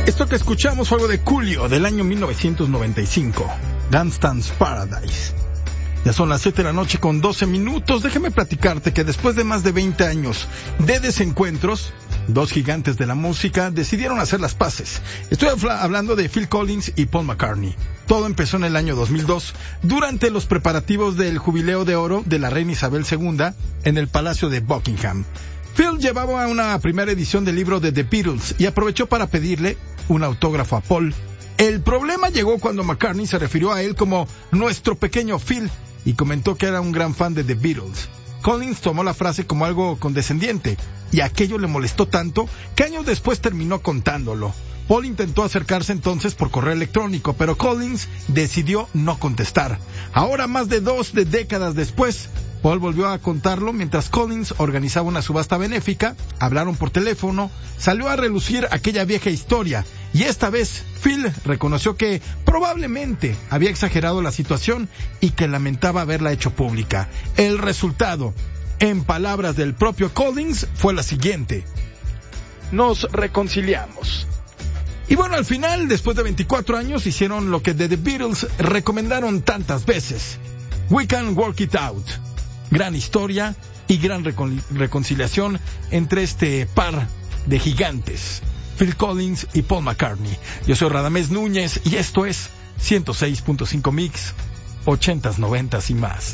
Esto que escuchamos fue algo de Coolio del año 1995, Gangsta's Paradise. Ya son las 7 de la noche con 12 minutos. Déjame platicarte que después de más de 20 años de desencuentros, dos gigantes de la música decidieron hacer las paces. Estoy hablando de Phil Collins y Paul McCartney. Todo empezó en el año 2002, durante los preparativos del Jubileo de Oro de la reina Isabel II en el Palacio de Buckingham. Phil llevaba una primera edición del libro de The Beatles y aprovechó para pedirle un autógrafo a Paul. El problema llegó cuando McCartney se refirió a él como nuestro pequeño Phil y comentó que era un gran fan de The Beatles. Collins tomó la frase como algo condescendiente y aquello le molestó tanto que años después terminó contándolo. Paul intentó acercarse entonces por correo electrónico, pero Collins decidió no contestar. Ahora, más de 2 décadas después, Paul volvió a contarlo mientras Collins organizaba una subasta benéfica. Hablaron por teléfono, salió a relucir aquella vieja historia y esta vez Phil reconoció que probablemente había exagerado la situación y que lamentaba haberla hecho pública. El resultado, en palabras del propio Collins, fue la siguiente: nos reconciliamos. Y bueno, al final, después de 24 años, hicieron lo que The Beatles recomendaron tantas veces: We Can Work It Out. Gran historia y gran reconciliación entre este par de gigantes, Phil Collins y Paul McCartney. Yo soy Radamés Núñez y esto es 106.5 Mix, 80s, 90s y más.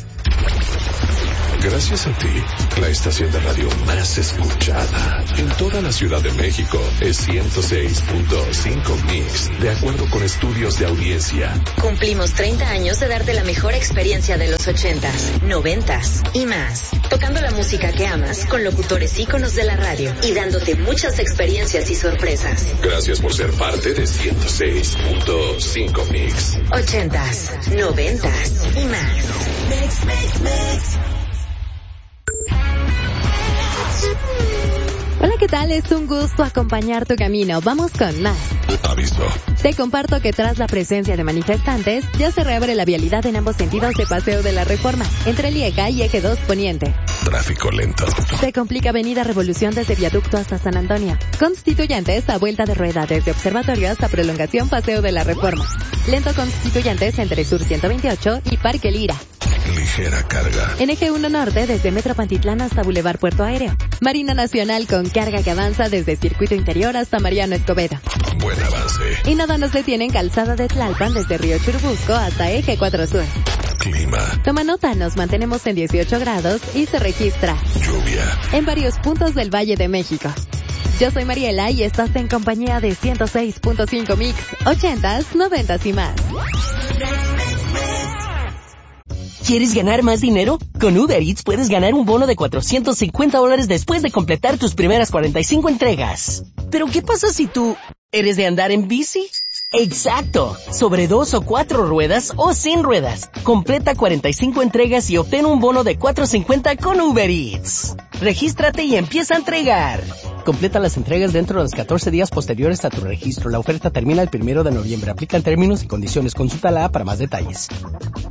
Gracias a ti, la estación de radio más escuchada en toda la Ciudad de México es 106.5 Mix, de acuerdo con estudios de audiencia. Cumplimos 30 años de darte la mejor experiencia de los 80s, 90s y más. Tocando la música que amas con locutores íconos de la radio y dándote muchas experiencias y sorpresas. Gracias por ser parte de 106.5 Mix. 80s, 90s y más. Mix, mix, mix. Hola, ¿qué tal? Es un gusto acompañar tu camino. Vamos con más. Aviso. Te comparto que tras la presencia de manifestantes, ya se reabre la vialidad en ambos sentidos de Paseo de la Reforma, entre Lieja y Eje 2 Poniente. Tráfico lento. Se complica Avenida Revolución desde Viaducto hasta San Antonio. Constituyentes a vuelta de rueda desde Observatorio hasta Prolongación Paseo de la Reforma. Lento Constituyentes entre Sur 128 y Parque Lira. Ligera carga. En Eje 1 Norte desde Metro Pantitlán hasta Boulevard Puerto Aéreo. Marina Nacional con carga que avanza desde Circuito Interior hasta Mariano Escobedo. Buen avance. Y nada nos detiene en Calzada de Tlalpan desde Río Churubusco hasta Eje 4 Sur. Clima. Toma nota, nos mantenemos en 18 grados y se registra lluvia en varios puntos del Valle de México. Yo soy Mariela y estás en compañía de 106.5 Mix, 80s, 90s y más. ¿Quieres ganar más dinero? Con Uber Eats puedes ganar un bono de $450 después de completar tus primeras 45 entregas. ¿Pero qué pasa si tú eres de andar en bici? ¡Exacto! Sobre 2 o 4 ruedas o sin ruedas. Completa 45 entregas y obtén un bono de $450 con Uber Eats. Regístrate y empieza a entregar. Completa las entregas dentro de los 14 días posteriores a tu registro. La oferta termina el 1 de noviembre. Aplican términos y condiciones. Consulta la app para más detalles.